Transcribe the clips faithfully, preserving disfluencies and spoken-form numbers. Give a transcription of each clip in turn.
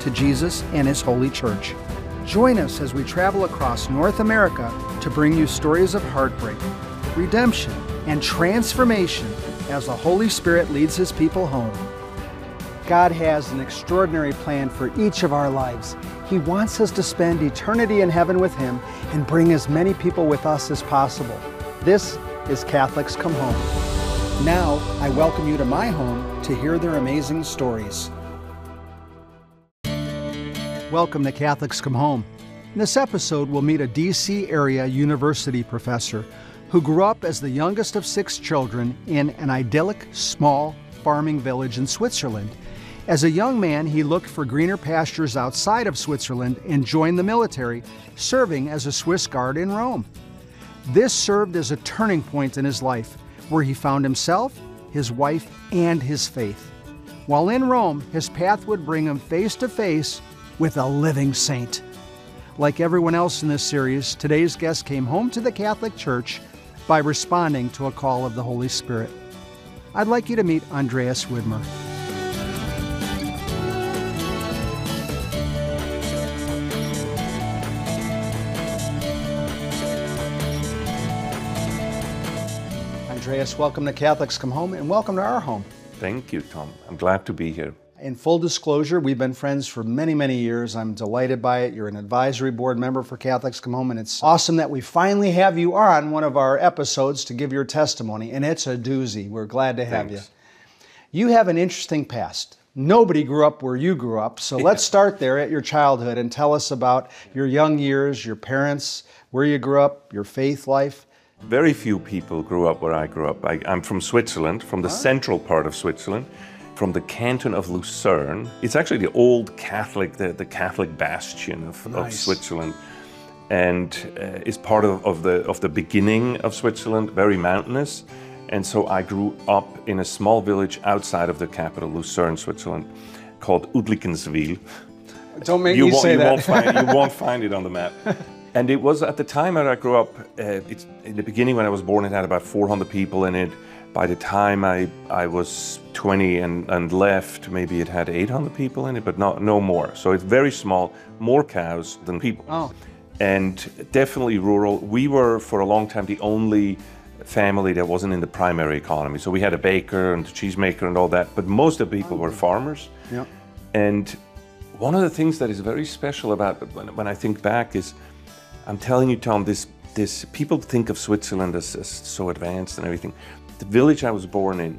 to Jesus and His holy church. Join us as we travel across North America to bring you stories of heartbreak, redemption, and transformation as the Holy Spirit leads His people home. God has an extraordinary plan for each of our lives. He wants us to spend eternity in heaven with Him and bring as many people with us as possible. This is Catholics Come Home. Now, I welcome you to my home to hear their amazing stories. Welcome to Catholics Come Home. In this episode, we'll meet a D C area university professor who grew up as the youngest of six children in an idyllic, small farming village in Switzerland. As a young man, he looked for greener pastures outside of Switzerland and joined the military, serving as a Swiss Guard in Rome. This served as a turning point in his life, where he found himself, his wife, and his faith. While in Rome, his path would bring him face to face with a living saint. Like everyone else in this series, today's guest came home to the Catholic Church by responding to a call of the Holy Spirit. I'd like you to meet Andreas Widmer. Andreas, welcome to Catholics Come Home and welcome to our home. Thank you, Tom. I'm glad to be here. In full disclosure, we've been friends for many, many years. I'm delighted by it. You're an advisory board member for Catholics Come Home, and it's awesome that we finally have you on one of our episodes to give your testimony, and it's a doozy. We're glad to have Thanks. you. You have an interesting past. Nobody grew up where you grew up, so Yeah. let's start there at your childhood and tell us about your young years, your parents, where you grew up, your faith life. Very few people grew up where I grew up. I, I'm from Switzerland, from the Huh? central part of Switzerland, from the canton of Lucerne. It's actually the old Catholic, the, the Catholic bastion of, of Nice. Switzerland, and uh, is part of, of the of the beginning of Switzerland, very mountainous. And so I grew up in a small village outside of the capital, Lucerne, Switzerland, called Udlikenswil. Don't make you me won't, say you that. Won't find, you won't find it on the map. And it was at the time that I grew up, uh, it's, in the beginning when I was born, it had about four hundred people in it. By the time I, I was twenty and, and left, maybe it had eight hundred people in it, but not, no more. So it's very small, more cows than people. Oh. And definitely rural. We were, for a long time, the only family that wasn't in the primary economy. So we had a baker and a cheesemaker and all that, but most of the people were farmers. Yep. And one of the things that is very special about it, when, when I think back, is, I'm telling you, Tom, this, this people think of Switzerland as, as so advanced and everything. The village I was born in,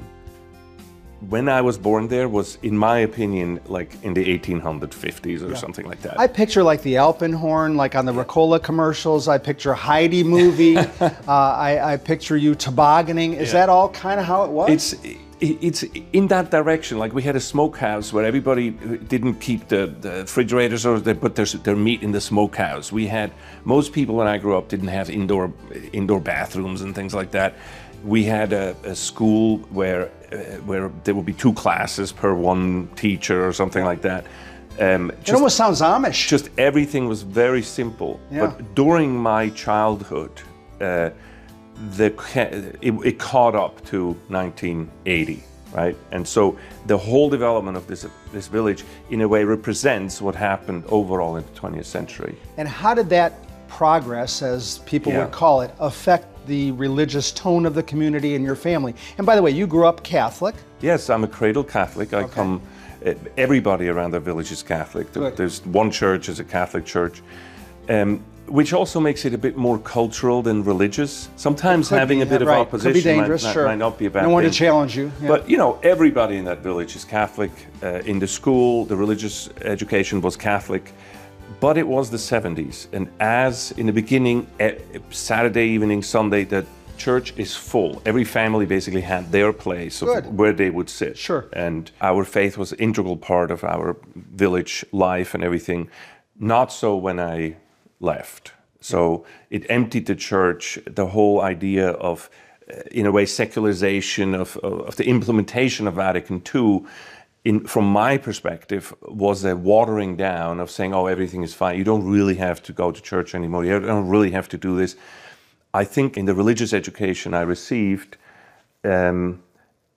when I was born there, was, in my opinion, like in the eighteen fifties or Yeah. something like that. I picture like the Alpenhorn, like on the Ricola commercials. I picture Heidi movie. uh, I, I picture you tobogganing. Is Yeah. that all kind of how it was? It's it's in that direction. Like, we had a smokehouse where everybody didn't keep the, the refrigerators, or they put their, their meat in the smokehouse. We had, most people when I grew up didn't have indoor indoor bathrooms and things like that. We had a, a school where uh, where there would be two classes per one teacher or something like that. Um, it just, almost sounds Amish. just everything was very simple. Yeah. But during my childhood, uh, the it, it caught up to nineteen eighty, right? And so the whole development of this this village, in a way, represents what happened overall in the twentieth century. And how did that progress, as people Yeah. would call it, affect the religious tone of the community and your family? And by the way, you grew up Catholic. Yes, I'm a cradle Catholic. I Okay. come. Everybody around the village is Catholic. There- Good. There's one church is a Catholic church, um, which also makes it a bit more cultural than religious. Sometimes Could having be, a bit of right. opposition Could be dangerous, might, not- sure. might not be a bad I don't want thing. to challenge you. Yeah. But, you know, everybody in that village is Catholic. Uh, in the school, the religious education was Catholic. But it was the seventies. And as in the beginning, eh, Saturday evening, Sunday, the church is full. Every family basically had their place of Good. where they would sit. Sure. And our faith was an integral part of our village life and everything. Not so when I left. So it emptied the church, the whole idea of, uh, in a way, secularization of, of, of the implementation of Vatican Two, in, from my perspective, was a watering down of saying, oh, everything is fine. You don't really have to go to church anymore. You don't really have to do this. I think in the religious education I received, um,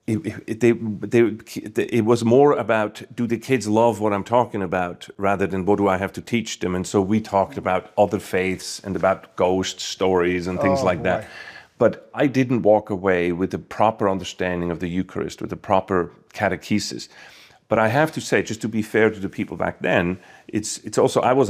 it, it, they, they, it was more about, do the kids love what I'm talking about, rather than what do I have to teach them? And so we talked about other faiths and about ghost stories and things Oh, like boy. that. But I didn't walk away with the proper understanding of the Eucharist, with the proper catechesis. But I have to say, just to be fair to the people back then, it's it's also, I was